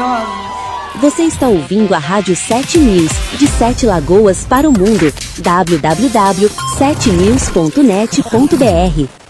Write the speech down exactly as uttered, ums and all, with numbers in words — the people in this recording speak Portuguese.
maravilhosos. Você está ouvindo a Rádio sete News, de Sete Lagoas para o mundo. w w w ponto sete news ponto net ponto b r